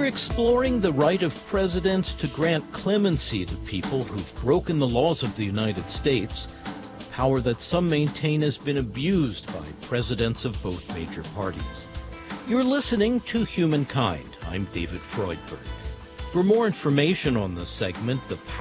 exploring the right of presidents to grant clemency to people who've broken the laws of the United States, power that some maintain has been abused by presidents of both major parties. You're listening to Humankind. I'm David Freudberg. For more information on this segment, the